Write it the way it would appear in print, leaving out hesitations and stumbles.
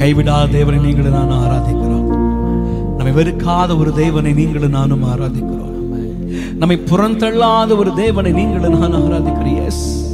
கைவிடாத தேவனை நீங்களும் நானும் ஆராதிக்கிறோம். நம்மை வெறுக்காத ஒரு தேவனை நீங்களும் நானும் ஆராதிக்கிறோம். நம்மை புறந்தள்ளாத ஒரு தேவனை நீங்களும் நானும் ஆராதிக்கிறோம். எஸ்,